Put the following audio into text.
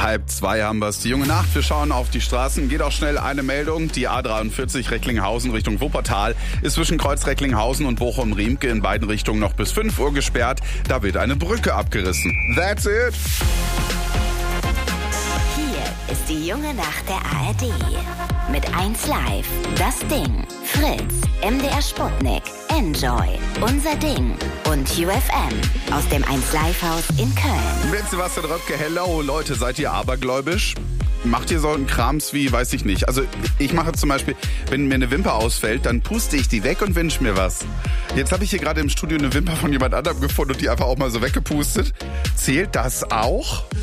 1:30 haben wir es. Die junge Nacht, wir schauen auf die Straßen. Geht auch schnell eine Meldung. Die A43 Recklinghausen Richtung Wuppertal ist zwischen Kreuz Recklinghausen und Bochum-Riemke in beiden Richtungen noch bis 5 Uhr gesperrt. Da wird eine Brücke abgerissen. That's it. Hier ist die junge Nacht der ARD. Mit 1Live, Das Ding, Fritz, MDR Sputnik, Enjoy, Unser Ding und UFM aus dem 1Live-Haus in Köln. Mit Sebastian Röpke, hello Leute, seid ihr abergläubisch? Macht ihr so einen Krams wie, weiß ich nicht. Also ich mache zum Beispiel, wenn mir eine Wimper ausfällt, dann puste ich die weg und wünsche mir was. Jetzt habe ich hier gerade im Studio eine Wimper von jemand anderem gefunden und die einfach auch mal so weggepustet. Zählt das auch?